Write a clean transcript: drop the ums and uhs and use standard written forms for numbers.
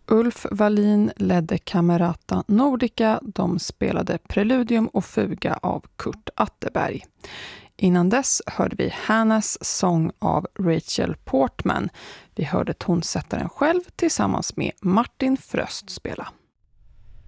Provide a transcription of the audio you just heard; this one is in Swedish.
Ulf Wallin ledde Camerata Nordica. De spelade Preludium och Fuga av Kurt Atterberg. Innan dess hörde vi Hannahs sång av Rachel Portman. Vi hörde tonsättaren själv tillsammans med Martin Fröst spela.